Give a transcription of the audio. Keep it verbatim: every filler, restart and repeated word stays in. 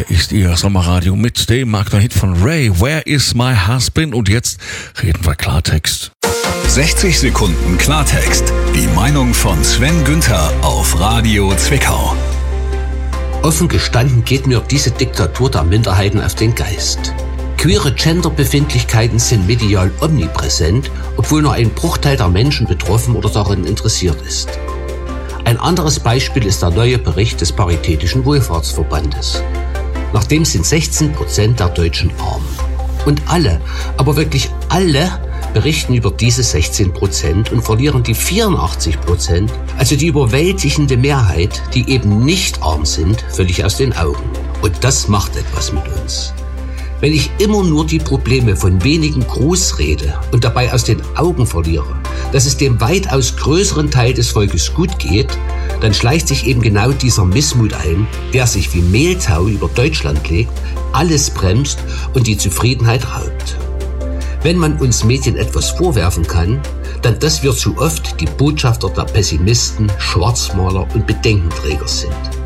Hier ist Ihr Sommerradio mit dem Magna-Hit von Ray, Where is my husband? Und jetzt reden wir Klartext. sechzig Sekunden Klartext. Die Meinung von Sven Günther auf Radio Zwickau. Offen gestanden geht mir diese Diktatur der Minderheiten auf den Geist. Queere Genderbefindlichkeiten sind medial omnipräsent, obwohl nur ein Bruchteil der Menschen betroffen oder daran interessiert ist. Ein anderes Beispiel ist der neue Bericht des Paritätischen Wohlfahrtsverbandes. Nach dem sind sechzehn Prozent der Deutschen arm. Und alle, aber wirklich alle, berichten über diese sechzehn Prozent und verlieren die vierundachtzig Prozent, also die überwältigende Mehrheit, die eben nicht arm sind, völlig aus den Augen. Und das macht etwas mit uns. Wenn ich immer nur die Probleme von wenigen groß rede und dabei aus den Augen verliere, dass es dem weitaus größeren Teil des Volkes gut geht, dann schleicht sich eben genau dieser Missmut ein, der sich wie Mehltau über Deutschland legt, alles bremst und die Zufriedenheit raubt. Wenn man uns Medien etwas vorwerfen kann, dann dass wir zu oft die Botschafter der Pessimisten, Schwarzmaler und Bedenkenträger sind.